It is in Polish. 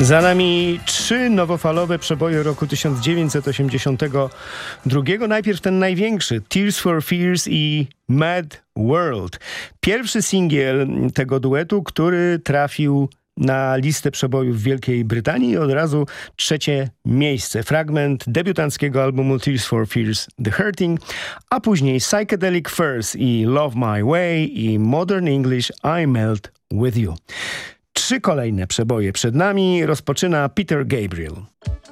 Za nami 3 nowofalowe przeboje roku 1982. Najpierw ten największy, Tears for Fears i Mad World. Pierwszy singiel tego duetu, który trafił na listę przebojów w Wielkiej Brytanii i od razu 3. miejsce. Fragment debiutanckiego albumu Tears for Fears The Hurting, a później Psychedelic Furs i Love My Way i Modern English I Melt With You. 3 kolejne przeboje przed nami. Rozpoczyna Peter Gabriel.